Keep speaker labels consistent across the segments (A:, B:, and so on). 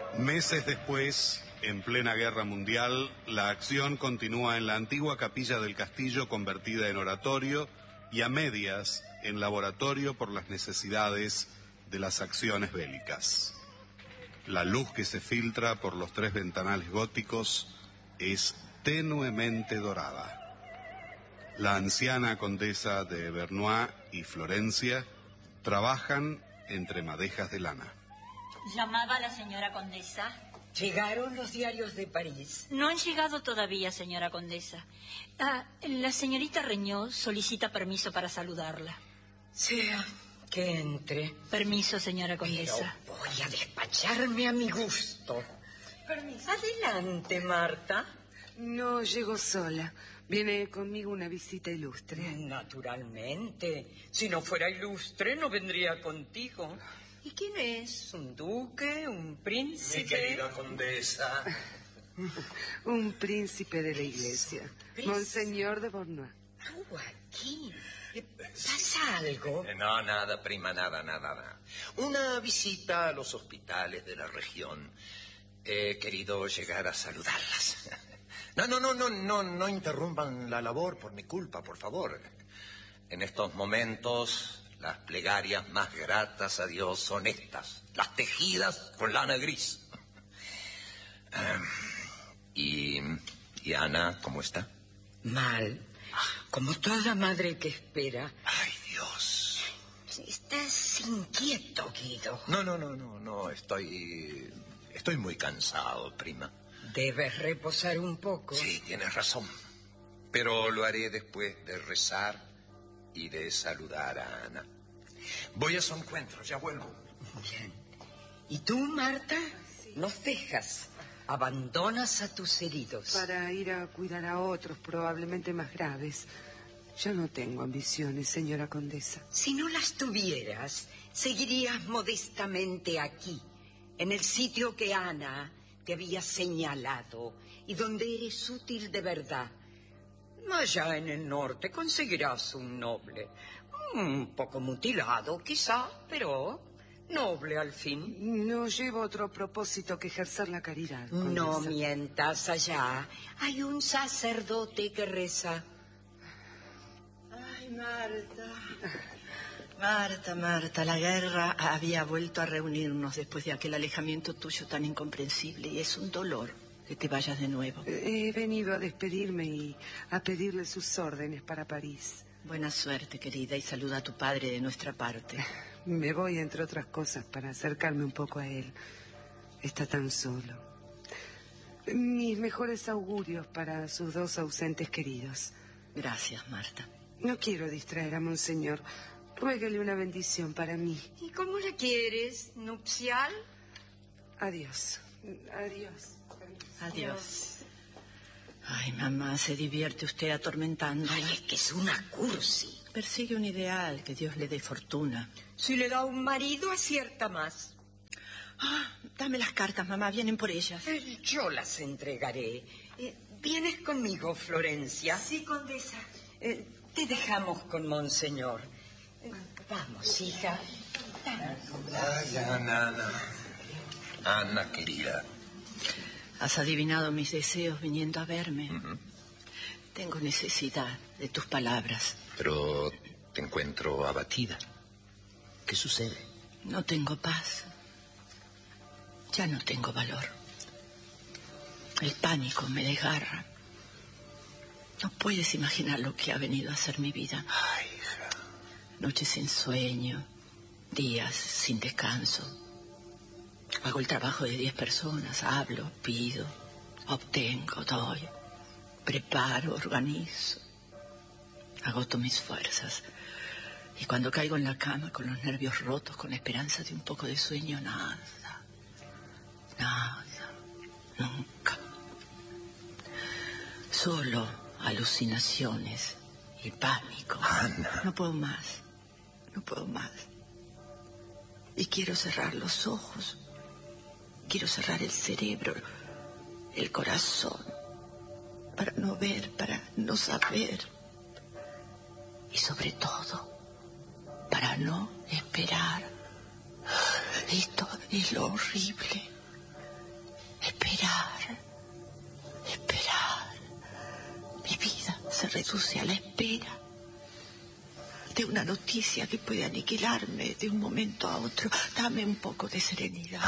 A: Meses después, en plena guerra mundial, la acción continúa en la antigua capilla del castillo convertida en oratorio y a medias en laboratorio por las necesidades de las acciones bélicas. La luz que se filtra por los 3 ventanales góticos es tenuemente dorada. La anciana condesa de Vernois y Florencia trabajan entre madejas de lana.
B: ¿Llamaba a la señora condesa?
C: ¿Llegaron los diarios de París?
B: No han llegado todavía, señora condesa. La señorita Regnault solicita permiso para saludarla.
C: Sea que entre.
B: Permiso, señora condesa.
C: Pero voy a despacharme a mi gusto.
B: Permiso.
C: Adelante, Marta.
D: No llego sola. Viene conmigo una visita ilustre.
C: Naturalmente. Si no fuera ilustre, no vendría contigo. ¿Y quién es? ¿Un duque? ¿Un príncipe?
E: Mi querida condesa.
D: Un príncipe de la iglesia. Monseñor de Vernois.
C: ¿Tú aquí? ¿Pasa algo?
E: No, nada, prima, nada. Una visita a los hospitales de la región. He querido llegar a saludarlas. No interrumpan la labor por mi culpa, por favor. En estos momentos, las plegarias más gratas a Dios son estas, las tejidas con lana gris. ¿Y Ana, cómo está?
C: Mal, como toda madre que espera.
E: Ay, Dios.
C: Estás inquieto, Guido.
E: No, estoy muy cansado, prima.
C: Debes reposar un poco.
E: Sí, tienes razón. Pero lo haré después de rezar y de saludar a Ana. Voy a su encuentro, ya vuelvo.
C: Bien. ¿Y tú, Marta? Sí. No cejas. Abandonas a tus heridos.
D: Para ir a cuidar a otros, probablemente más graves. Yo no tengo ambiciones, señora condesa.
C: Si no las tuvieras, seguirías modestamente aquí, en el sitio que Ana te había señalado y donde eres útil de verdad. Allá en el norte conseguirás un noble, un poco mutilado quizá, pero noble al fin.
D: No llevo otro propósito que ejercer la caridad, condesa.
C: No mientas, allá hay un sacerdote que reza.
F: Ay, Marta, la guerra había vuelto a reunirnos después de aquel alejamiento tuyo tan incomprensible y es un dolor que te vayas de nuevo.
D: He venido a despedirme y a pedirle sus órdenes para París.
F: Buena suerte, querida, y saluda a tu padre de nuestra parte.
D: Me voy, entre otras cosas, para acercarme un poco a él. Está tan solo. Mis mejores augurios para sus 2 ausentes queridos.
F: Gracias, Marta.
D: No quiero distraer a Monseñor. Ruéguele una bendición para mí.
C: ¿Y cómo la quieres? ¿Nupcial?
D: Adiós.
F: Adiós. Ay, mamá, se divierte usted atormentándola.
C: Ay, es que es una cursi.
F: Persigue un ideal, que Dios le dé fortuna.
C: Si le da un marido, acierta más.
F: Dame las cartas, mamá, vienen por ellas.
C: Yo las entregaré. ¿Vienes conmigo, Florencia?
B: Sí, condesa.
C: Te dejamos con Monseñor. Vamos, hija.
E: Ay, Ana, querida.
F: Has adivinado mis deseos viniendo a verme. Tengo necesidad de tus palabras.
E: Pero te encuentro abatida. ¿Qué sucede?
F: No tengo paz. Ya no tengo valor. El pánico me desgarra. No puedes imaginar lo que ha venido a ser mi vida.
E: Ay, hija.
F: Noches sin sueño, días sin descanso. Hago el trabajo de 10 personas, hablo, pido, obtengo, doy, preparo, organizo. Agoto mis fuerzas. Y cuando caigo en la cama con los nervios rotos, con la esperanza de un poco de sueño, nada, nunca. Solo alucinaciones y pánico.
E: Ana.
F: No puedo más. Y quiero cerrar los ojos. Quiero cerrar el cerebro, el corazón, para no ver, para no saber. Y sobre todo, para no esperar. Esto es lo horrible. reduce a la espera de una noticia que puede aniquilarme de un momento a otro. Dame un poco de serenidad.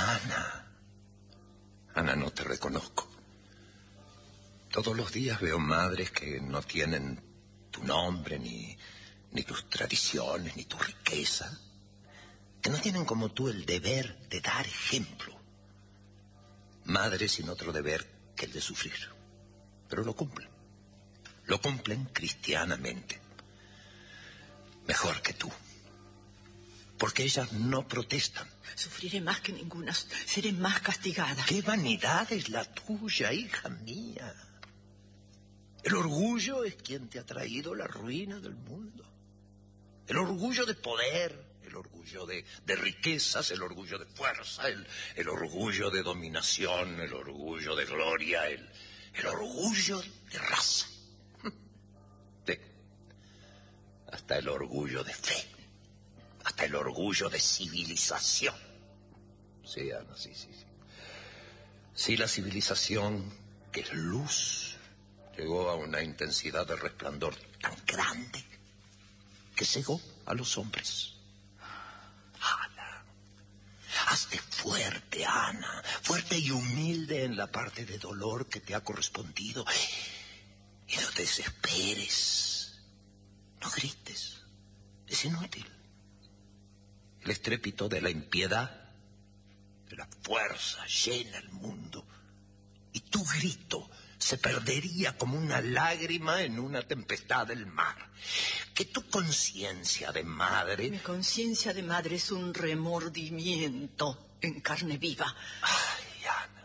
E: Ana, no te reconozco. Todos los días veo madres que no tienen tu nombre, ni tus tradiciones, ni tu riqueza, que no tienen como tú el deber de dar ejemplo. Madres sin otro deber que el de sufrir. Pero lo cumplen. Lo cumplen cristianamente. Mejor que tú. Porque ellas no protestan.
F: Sufriré más que ninguna. Seré más castigada.
E: ¡Qué vanidad es la tuya, hija mía! El orgullo es quien te ha traído la ruina del mundo. El orgullo de poder, el orgullo de riquezas, el orgullo de fuerza, el orgullo de dominación, el orgullo de gloria, el orgullo de raza. Sí. Hasta el orgullo de fe, hasta el orgullo de civilización. Sí, Ana, sí. Sí, la civilización, que es luz, llegó a una intensidad de resplandor tan grande que cegó a los hombres. Ana, hazte fuerte, Ana, fuerte y humilde en la parte de dolor que te ha correspondido. Y no te desesperes, no grites, es inútil. El estrépito de la impiedad, de la fuerza, llena el mundo. Y tu grito se perdería como una lágrima en una tempestad del mar. Que tu conciencia de madre...
F: Mi conciencia de madre es un remordimiento en carne viva.
E: Ay, Ana.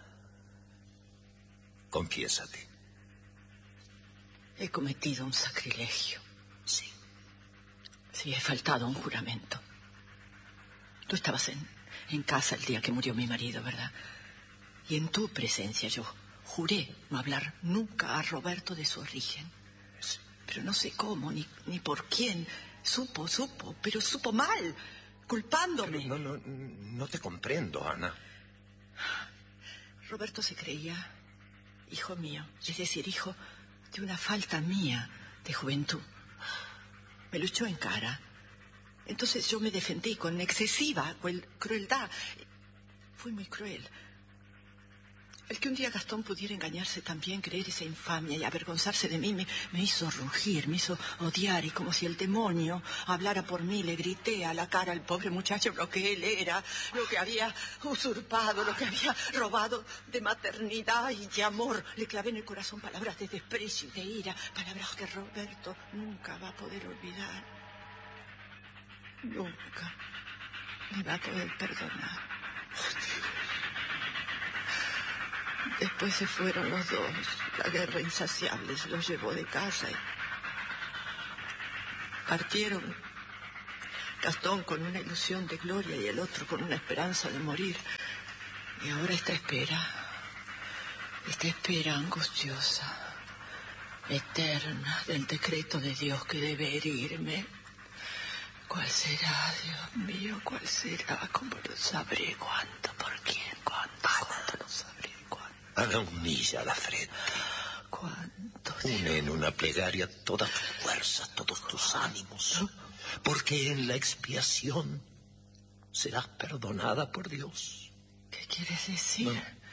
E: Confiésate.
F: He cometido un sacrilegio.
E: Sí.
F: Sí, he faltado a un juramento. Tú estabas en casa el día que murió mi marido, ¿verdad? Y en tu presencia yo juré no hablar nunca a Roberto de su origen.
E: Sí.
F: Pero no sé cómo, ni por quién. Supo, pero supo mal, culpándome.
E: Pero no te comprendo, Ana.
F: Roberto se creía hijo mío, es decir, hijo de una falta mía de juventud. Me lo echó en cara. Entonces yo me defendí con excesiva crueldad. Fui muy cruel. El que un día Gastón pudiera engañarse también, creer esa infamia y avergonzarse de mí, me hizo rugir, me hizo odiar, y como si el demonio hablara por mí, le grité a la cara al pobre muchacho lo que él era, lo que había usurpado, lo que había robado de maternidad y de amor. Le clavé en el corazón palabras de desprecio y de ira, palabras que Roberto nunca va a poder olvidar. Nunca me va a poder perdonar. Después se fueron los dos. La guerra insaciable se los llevó de casa y partieron. Gastón con una ilusión de gloria y el otro con una esperanza de morir. Y ahora esta espera angustiosa, eterna, del decreto de Dios que debe herirme. ¿Cuál será, Dios mío? ¿Cuál será? ¿Cómo lo sabré? ¿Cuánto? ¿Por quién? ¿Cuánto? ¿Cuánto lo sabré?
E: Ana, humilla la frente.
F: ¿Cuánto?
E: Une en una plegaria todas tus fuerzas, todos tus ánimos. Porque en la expiación serás perdonada por Dios.
F: ¿Qué quieres decir?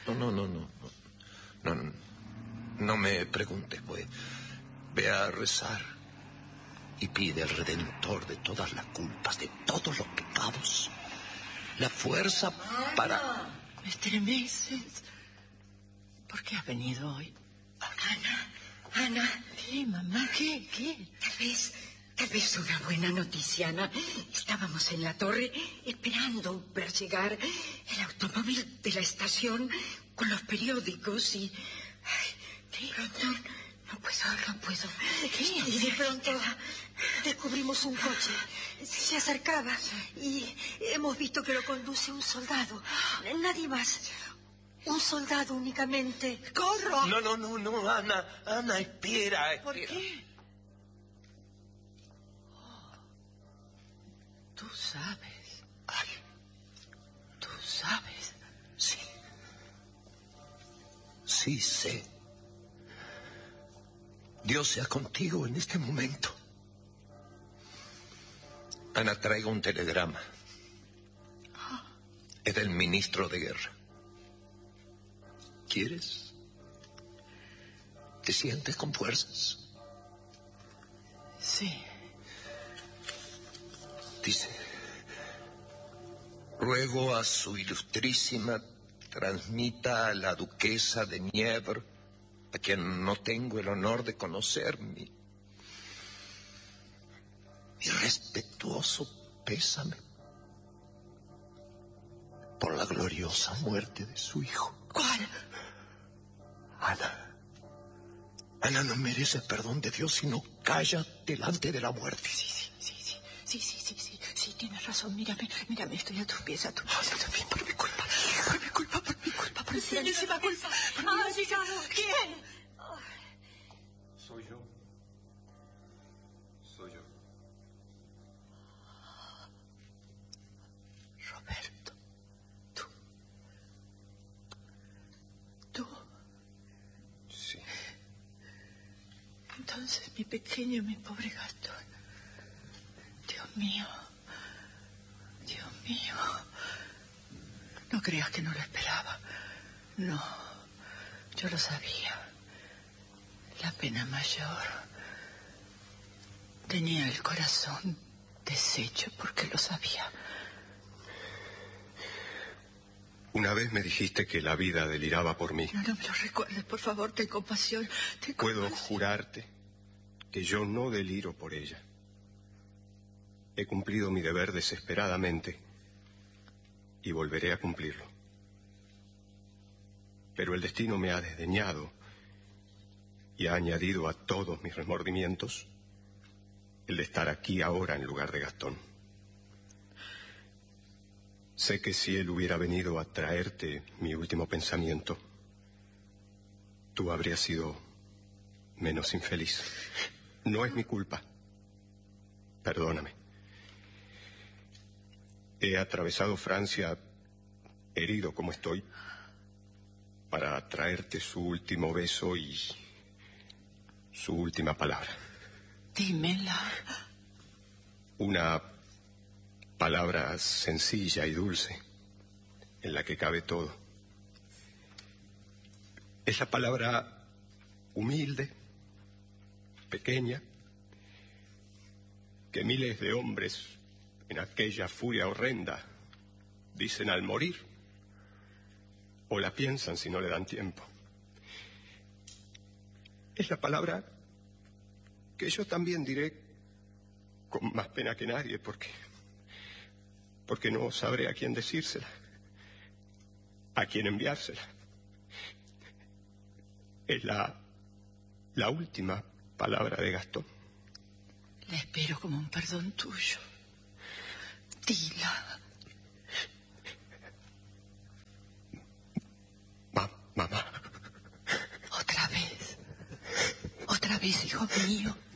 E: No me preguntes, pues. Ve a rezar y pide al Redentor de todas las culpas, de todos los pecados, la fuerza para...
F: Me estremeces. ¿Por qué has venido hoy?
C: Ana.
F: ¿Qué, mamá? ¿Qué?
C: Tal vez una buena noticia, Ana. Estábamos en la torre esperando ver llegar el automóvil de la estación con los periódicos y... Ay, no puedo.
F: ¿Qué?
C: Y de pronto descubrimos un coche. Se acercaba y hemos visto que lo conduce un soldado. Nadie más. Un soldado únicamente.
F: ¡Corro!
E: No, Ana, espera.
F: ¿Por qué? Tú sabes.
E: Ay.
F: Tú sabes.
E: Sí, sé. Dios sea contigo en este momento. Ana, traigo un telegrama. Es del ministro de Guerra. ¿Quieres? ¿Te sientes con fuerzas?
F: Sí.
E: Dice: ruego a su ilustrísima transmita a la duquesa de Nievre, a quien no tengo el honor de conocer, mi respetuoso pésame por la gloriosa muerte de su hijo.
F: ¿Cuál?
E: Ana. Ana no merece el perdón de Dios si no calla delante de la muerte.
F: Sí, tienes razón. Mírame, estoy a tus pies, por mi culpa. Por mi señorísima culpa.
B: ¿Quién?
G: Soy yo.
F: Roberto, tú.
G: Sí.
F: Entonces, mi pequeño, mi pobre Gastón. Dios mío. No creas que no lo esperaba. No, yo lo sabía. La pena mayor. Tenía el corazón deshecho porque lo sabía.
G: Una vez me dijiste que la vida deliraba por mí.
F: No me lo recuerdes, por favor, ten compasión.
G: Puedo jurarte que yo no deliro por ella. He cumplido mi deber desesperadamente y volveré a cumplirlo. Pero el destino me ha desdeñado y ha añadido a todos mis remordimientos el de estar aquí ahora en lugar de Gastón. Sé que si él hubiera venido a traerte mi último pensamiento, tú habrías sido menos infeliz. No es mi culpa. Perdóname. He atravesado Francia, herido como estoy, para traerte su último beso y su última palabra.
F: Dímela.
G: Una palabra sencilla y dulce, en la que cabe todo. Es la palabra humilde, pequeña, que miles de hombres en aquella furia horrenda dicen al morir, o la piensan si no le dan tiempo. Es la palabra que yo también diré con más pena que nadie, porque no sabré a quién decírsela, a quién enviársela. Es la última palabra de Gastón.
F: La espero como un perdón tuyo. Dila.
G: Mamá.
F: Otra vez, hijo mío.